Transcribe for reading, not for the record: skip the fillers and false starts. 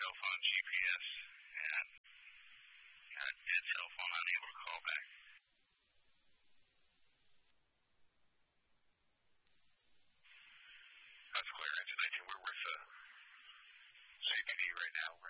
cell phone GPS and dead cell phone unable to call back. That's clear. It's 19. We're with CPD right now.